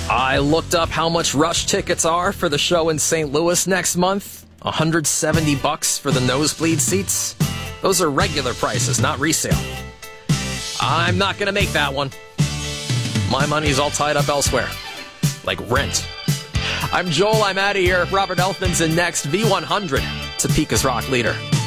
I looked up how much Rush tickets are for the show in St. Louis next month. $170 for the nosebleed seats. Those are regular prices, not resale. I'm not going to make that one. My money's all tied up elsewhere. Like rent. I'm Joel, I'm out of here. Robert Elfman's in next. V100, Topeka's rock leader.